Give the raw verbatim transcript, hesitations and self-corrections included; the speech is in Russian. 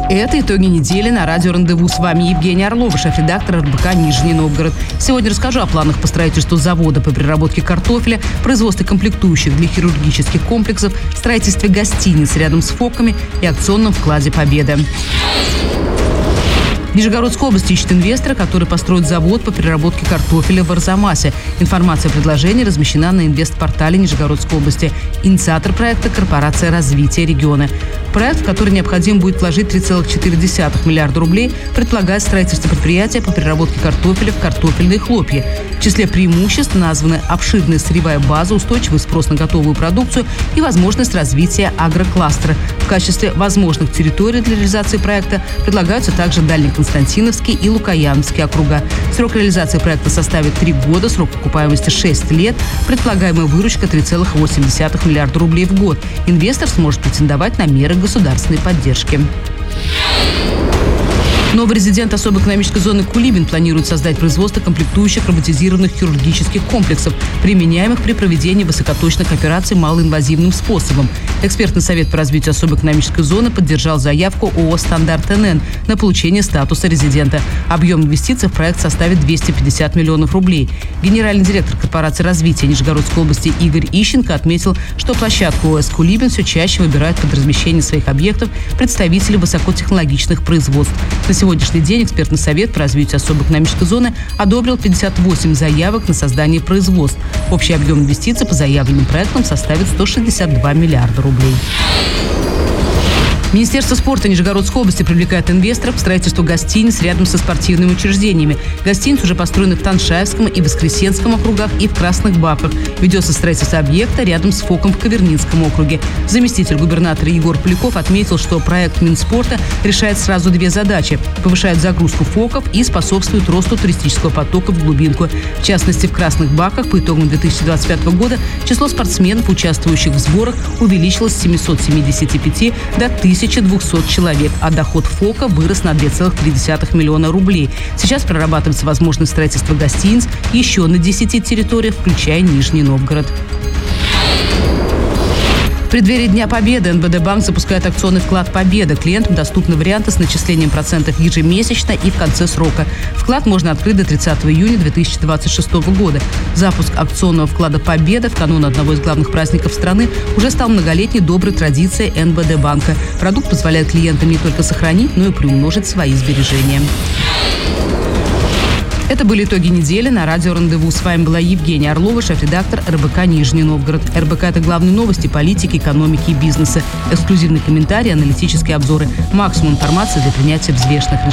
Это итоги недели на радио «Рандеву». С вами Евгения Орлова, шеф-редактор эр бэ ка «Нижний Новгород». Сегодня расскажу о планах по строительству завода по переработке картофеля, производстве комплектующих для хирургических комплексов, строительстве гостиниц рядом с ФОКами и акционном вкладе «Победа». В Нижегородской области ищет инвестора, который построит завод по переработке картофеля в Арзамасе. Информация о предложении размещена на инвестпортале Нижегородской области. Инициатор проекта – корпорация развития региона. Проект, в который необходимо будет вложить три целых четыре десятых миллиарда рублей, предполагает строительство предприятия по переработке картофеля в картофельные хлопья. В числе преимуществ названы обширная сырьевая база, устойчивый спрос на готовую продукцию и возможность развития агрокластера. В качестве возможных территорий для реализации проекта предлагаются также Дальнеконстантиновский и Лукояновский округа. Срок реализации проекта составит три года, срок окупаемости шесть лет, предполагаемая выручка три целых восемь десятых миллиарда рублей в год. Инвестор сможет претендовать на меры государственной поддержки. Новый резидент особой экономической зоны Кулибин планирует создать производство комплектующих роботизированных хирургических комплексов, применяемых при проведении высокоточных операций малоинвазивным способом. Экспертный совет по развитию особой экономической зоны поддержал заявку ООО «Стандарт эн эн» на получение статуса резидента. Объем инвестиций в проект составит двести пятьдесят миллионов рублей. Генеральный директор корпорации развития Нижегородской области Игорь Ищенко отметил, что площадку ОС «Кулибин» все чаще выбирают под размещение своих объектов представители высокотехнологичных производств. На сегодняшний день экспертный совет по развитию особой экономической зоны одобрил пятьдесят восемь заявок на создание производств. Общий объем инвестиций по заявленным проектам составит сто шестьдесят два миллиарда рублей. Министерство спорта Нижегородской области привлекает инвесторов к строительству гостиниц рядом со спортивными учреждениями. Гостиницы уже построены в Таншаевском и Воскресенском округах и в Красных Баках. Ведется строительство объекта рядом с ФОКом в Кавернинском округе. Заместитель губернатора Егор Поляков отметил, что проект Минспорта решает сразу две задачи – повышает загрузку ФОКов и способствует росту туристического потока в глубинку. В частности, в Красных Баках по итогам две тысячи двадцать пятого года число спортсменов, участвующих в сборах, увеличилось с семисот семидесяти пяти до тысячи двухсот человек, а доход ФОКа вырос на две целых три десятых миллиона рублей. Сейчас прорабатывается возможность строительства гостиниц еще на десяти территориях, включая Нижний Новгород. В преддверии Дня Победы эн бэ дэ банк запускает акционный вклад «Победа». Клиентам доступны варианты с начислением процентов ежемесячно и в конце срока. Вклад можно открыть до тридцатого июня две тысячи двадцать шестого года. Запуск акционного вклада «Победа» в канун одного из главных праздников страны уже стал многолетней доброй традицией эн бэ дэ банка. Продукт позволяет клиентам не только сохранить, но и приумножить свои сбережения. Это были итоги недели на радио «Рандеву». С вами была Евгения Орлова, шеф-редактор эр бэ ка «Нижний Новгород». эр бэ ка – это главные новости политики, экономики и бизнеса. Эксклюзивные комментарии, аналитические обзоры. Максимум информации для принятия взвешенных решений.